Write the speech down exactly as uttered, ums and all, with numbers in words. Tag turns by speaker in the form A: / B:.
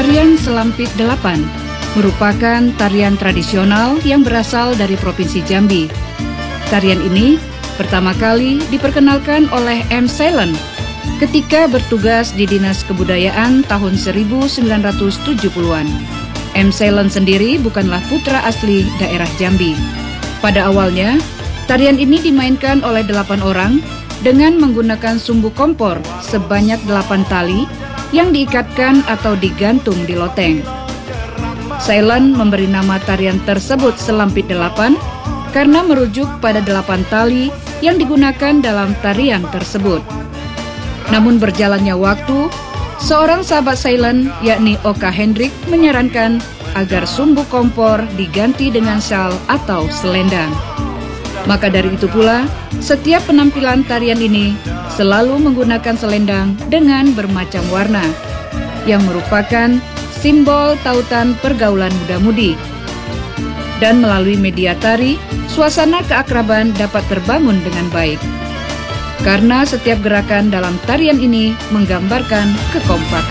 A: Tarian Selampit Delapan merupakan tarian tradisional yang berasal dari Provinsi Jambi. Tarian ini pertama kali diperkenalkan oleh M. Ceylan ketika bertugas di Dinas Kebudayaan tahun seribu sembilan ratus tujuh puluhan. M. Ceylan sendiri bukanlah putra asli daerah Jambi. Pada awalnya, tarian ini dimainkan oleh delapan orang dengan menggunakan sumbu kompor sebanyak delapan tali yang diikatkan atau digantung di loteng. Ceylan memberi nama tarian tersebut Selampit Delapan karena merujuk pada delapan tali yang digunakan dalam tarian tersebut. Namun berjalannya waktu, seorang sahabat Ceylan yakni Oka Hendrik menyarankan agar sumbu kompor diganti dengan syal atau selendang. Maka dari itu pula, setiap penampilan tarian ini selalu menggunakan selendang dengan bermacam warna, yang merupakan simbol tautan pergaulan muda-mudi. Dan melalui media tari, suasana keakraban dapat terbangun dengan baik. Karena setiap gerakan dalam tarian ini menggambarkan kekompakan.